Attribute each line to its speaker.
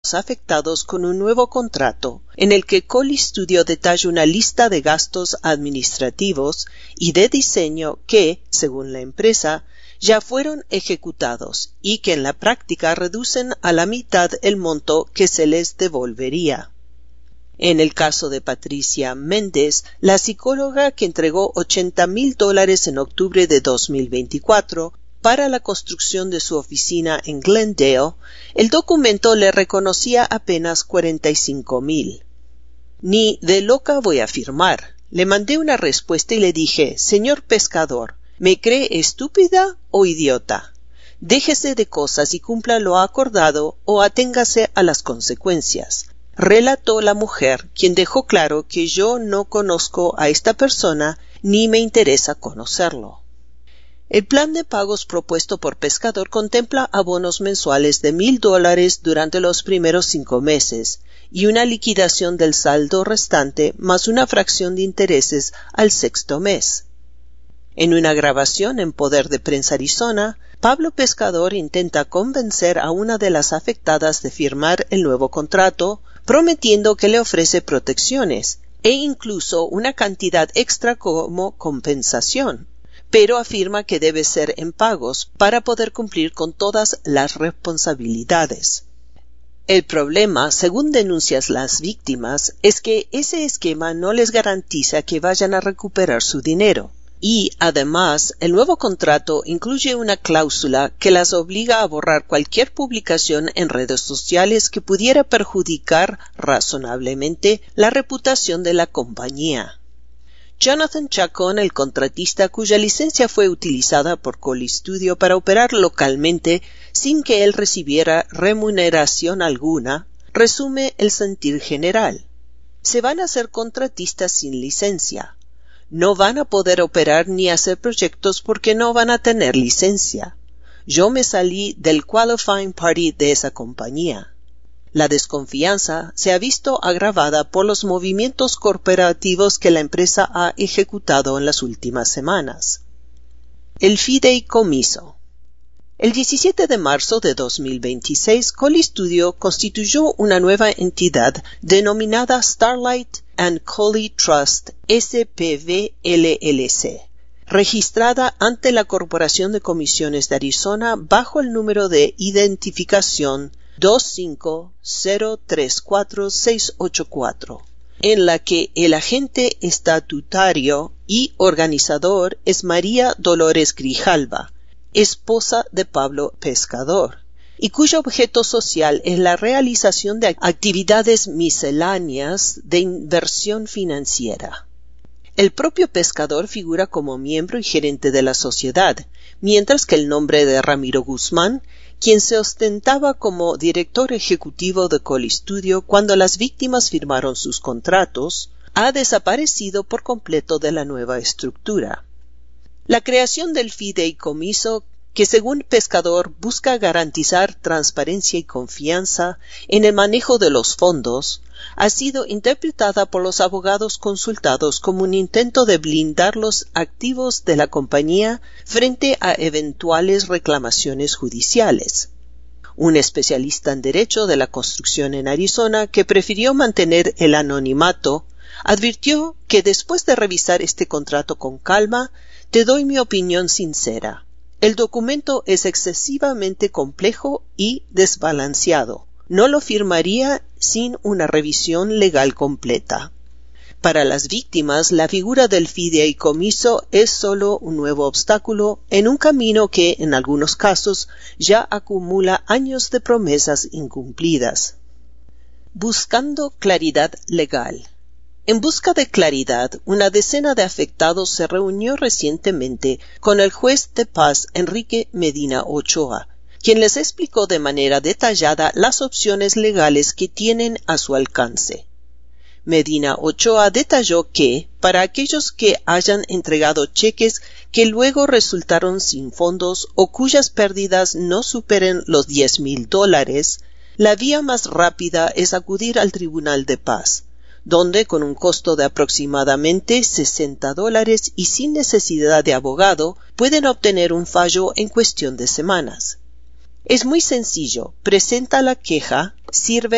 Speaker 1: afectados con un nuevo contrato en el que Coley Studio detalla una lista de gastos administrativos y de diseño que, según la empresa, ya fueron ejecutados y que en la práctica reducen a la mitad el monto que se les devolvería. En el caso de Patricia Méndez, la psicóloga que entregó $80,000 en octubre de 2024 para la construcción de su oficina en Glendale, el documento le reconocía apenas $45,000. Ni de loca voy a firmar. Le mandé una respuesta y le dije: señor pescador, ¿me cree estúpida o idiota? Déjese de cosas y cumpla lo acordado o aténgase a las consecuencias. Relató la mujer, quien dejó claro que yo no conozco a esta persona ni me interesa conocerlo. El plan de pagos propuesto por Pescador contempla abonos mensuales de $1,000 durante los primeros 5 meses y una liquidación del saldo restante más una fracción de intereses al 6º mes. En una grabación en Poder de Prensa Arizona, Pablo Pescador intenta convencer a una de las afectadas de firmar el nuevo contrato, prometiendo que le ofrece protecciones e incluso una cantidad extra como compensación, pero afirma que debe ser en pagos para poder cumplir con todas las responsabilidades. El problema, según denuncian las víctimas, es que ese esquema no les garantiza que vayan a recuperar su dinero. Y, además, el nuevo contrato incluye una cláusula que las obliga a borrar cualquier publicación en redes sociales que pudiera perjudicar razonablemente la reputación de la compañía. Jonathan Chacón, el contratista cuya licencia fue utilizada por Coley Studio para operar localmente sin que él recibiera remuneración alguna, resume el sentir general. Se van a ser contratistas sin licencia. No van a poder operar ni hacer proyectos porque no van a tener licencia. Yo me salí del qualifying party de esa compañía. La desconfianza se ha visto agravada por los movimientos corporativos que la empresa ha ejecutado en las últimas semanas. El fideicomiso. El 17 de marzo de 2026, Coley Studio constituyó una nueva entidad denominada Starlight and Coley Trust SPV LLC, registrada ante la Corporación de Comisiones de Arizona bajo el número de identificación 250344684, en la que el agente estatutario y organizador es María Dolores Grijalva, esposa de Pablo Pescador, y cuyo objeto social es la realización de actividades misceláneas de inversión financiera. El propio Pescador figura como miembro y gerente de la sociedad, mientras que el nombre de Ramiro Guzmán, quien se ostentaba como director ejecutivo de Coley Studio cuando las víctimas firmaron sus contratos, ha desaparecido por completo de la nueva estructura. La creación del fideicomiso, que según Pescador busca garantizar transparencia y confianza en el manejo de los fondos, ha sido interpretada por los abogados consultados como un intento de blindar los activos de la compañía frente a eventuales reclamaciones judiciales. Un especialista en derecho de la construcción en Arizona, que prefirió mantener el anonimato, advirtió que después de revisar este contrato con calma, te doy mi opinión sincera. El documento es excesivamente complejo y desbalanceado. No lo firmaría sin una revisión legal completa. Para las víctimas, la figura del fideicomiso es solo un nuevo obstáculo en un camino que, en algunos casos, ya acumula años de promesas incumplidas. Buscando claridad legal. En busca de claridad, una decena de afectados se reunió recientemente con el juez de paz Enrique Medina Ochoa, quien les explicó de manera detallada las opciones legales que tienen a su alcance. Medina Ochoa detalló que, para aquellos que hayan entregado cheques que luego resultaron sin fondos o cuyas pérdidas no superen los $10,000, la vía más rápida es acudir al Tribunal de Paz, donde con un costo de aproximadamente $60 y sin necesidad de abogado pueden obtener un fallo en cuestión de semanas. Es muy sencillo, presenta la queja, sirve